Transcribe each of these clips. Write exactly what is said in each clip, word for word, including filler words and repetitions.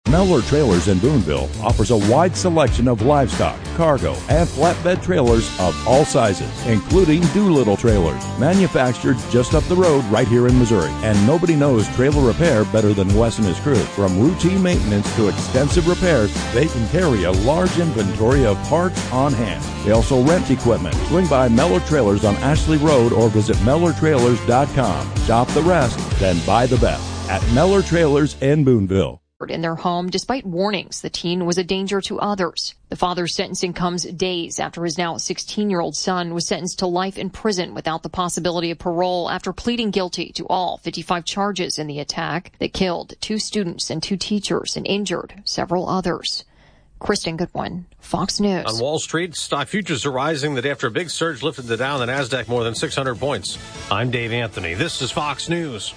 Mellor Trailers in Boonville offers a wide selection of livestock, cargo, and flatbed trailers of all sizes, including Doolittle trailers, manufactured just up the road right here in Missouri. And nobody knows trailer repair better than Wes and his crew. From routine maintenance to extensive repairs, they can carry a large inventory of parts on hand. They also rent equipment. Swing by Mellor Trailers on Ashley Road or visit Mellor Trailers dot com. Shop the rest, then buy the best at Mellor Trailers in Boonville. In their home, despite warnings the teen was a danger to others. The father's sentencing comes days after his now sixteen-year-old son was sentenced to life in prison without the possibility of parole after pleading guilty to all fifty-five charges in the attack that killed two students and two teachers and injured several others. Kristen Goodwin, Fox News. On Wall Street, stock futures are rising that after a big surge lifted the Dow and the NASDAQ more than six hundred points. I'm Dave Anthony. This is Fox News.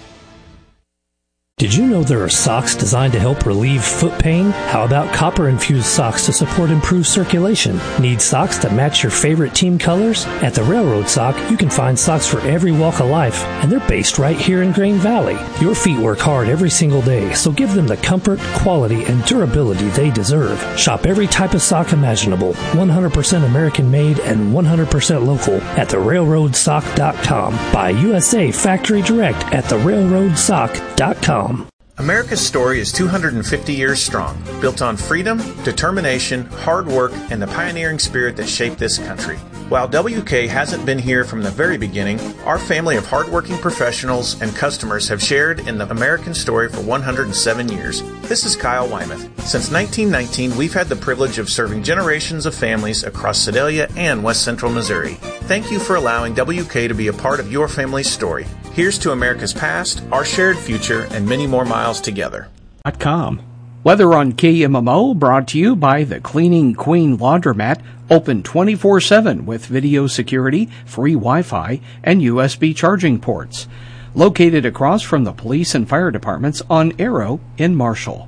Did you know there are socks designed to help relieve foot pain? How about copper-infused socks to support improved circulation? Need socks to match your favorite team colors? At the Railroad Sock, you can find socks for every walk of life, and they're based right here in Grain Valley. Your feet work hard every single day, so give them the comfort, quality, and durability they deserve. Shop every type of sock imaginable, one hundred percent American-made and one hundred percent local at the railroad sock dot com. Buy U S A Factory Direct at the railroad sock dot com. America's story is two hundred fifty years strong, built on freedom, determination, hard work, and the pioneering spirit that shaped this country. While W K hasn't been here from the very beginning, our family of hardworking professionals and customers have shared in the American story for one hundred seven years. This is Kyle Wymuth. Since nineteen nineteen, we've had the privilege of serving generations of families across Sedalia and West Central Missouri. Thank you for allowing W K to be a part of your family's story. Here's to America's past, our shared future, and many more miles together. .com. Weather on K M M O brought to you by the Cleaning Queen Laundromat, open twenty-four seven with video security, free Wi-Fi, and U S B charging ports. Located across from the police and fire departments on Arrow in Marshall.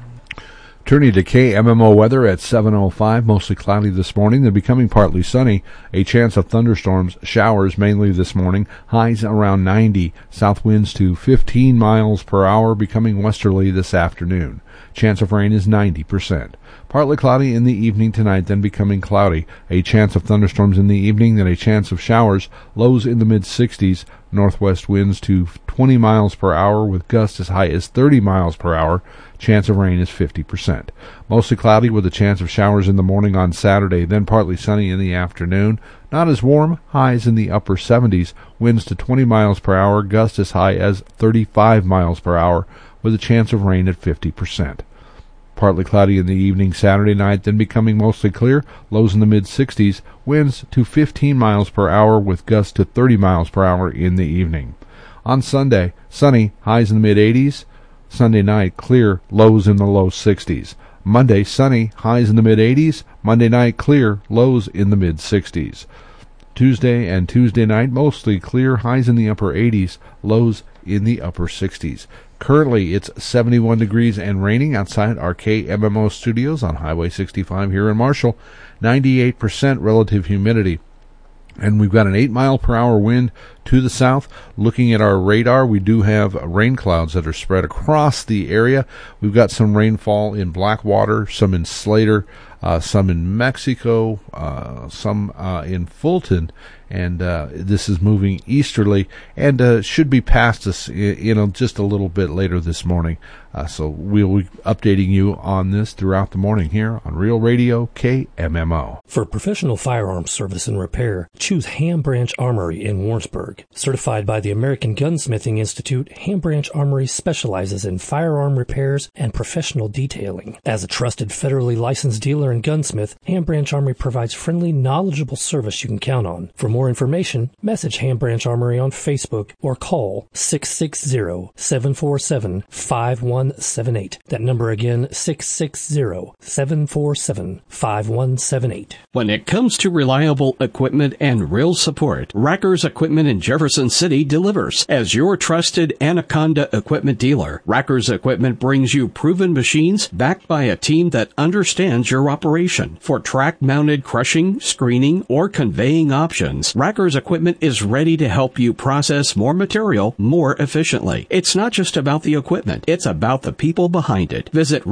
Turning to K M M O weather at seven oh five, mostly cloudy this morning, then becoming partly sunny. A chance of thunderstorms, showers mainly this morning, highs around ninety. South winds to fifteen miles per hour, becoming westerly this afternoon. Chance of rain is ninety percent. Partly cloudy in the evening tonight, then becoming cloudy. A chance of thunderstorms in the evening, then a chance of showers, lows in the mid-sixties. Northwest winds to twenty miles per hour with gusts as high as thirty miles per hour. Chance of rain is fifty percent. Mostly cloudy with a chance of showers in the morning on Saturday, then partly sunny in the afternoon. Not as warm, highs in the upper seventies, winds to twenty miles per hour, gusts as high as thirty-five miles per hour with a chance of rain at fifty percent. Partly cloudy in the evening Saturday night, then becoming mostly clear, lows in the mid-sixties, winds to fifteen miles per hour with gusts to thirty miles per hour in the evening. On Sunday, sunny, highs in the mid-eighties. Sunday night, clear, lows in the low sixties. Monday, sunny, highs in the mid-eighties. Monday night, clear, lows in the mid-sixties. Tuesday and Tuesday night, mostly clear, highs in the upper eighties, lows in the upper sixties. Currently, it's seventy-one degrees and raining outside our K M M O studios on Highway sixty-five here in Marshall. ninety-eight percent relative humidity. And we've got an eight mile per hour wind to the south. Looking at our radar, we do have rain clouds that are spread across the area. We've got some rainfall in Blackwater, some in Slater, uh, some in Mexico, uh, some uh, in Fulton. And uh, this is moving easterly and uh, should be past us, you know, just a little bit later this morning. Uh, so we'll be updating you on this throughout the morning here on Real Radio K M M O. For professional firearms service and repair, choose Ham Branch Armory in Warrensburg. Certified by the American Gunsmithing Institute, Ham Branch Armory specializes in firearm repairs and professional detailing. As a trusted federally licensed dealer and gunsmith, Ham Branch Armory provides friendly, knowledgeable service you can count on. For more information, message Ham Branch Armory on Facebook or call six six zero, seven four seven, five one seven eight. That number again, six six zero, seven four seven, five one seven eight. When it comes to reliable equipment and real support, Rackers Equipment in Jefferson City delivers. As your trusted Anaconda equipment dealer, Rackers Equipment brings you proven machines backed by a team that understands your operation. For track-mounted crushing, screening, or conveying options, Rackers Equipment is ready to help you process more material more efficiently. It's not just about the equipment, it's about the people behind it. Visit